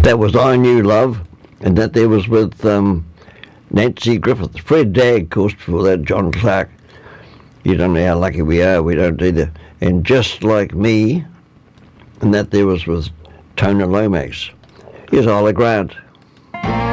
That was I Knew Love, and that there was with Nancy Griffith. Fred Dagg, of course, before that, John Clark. You don't know how lucky we are, we don't either. And Just Like Me, and that there was with Tona Lomax. Here's Isla Grant.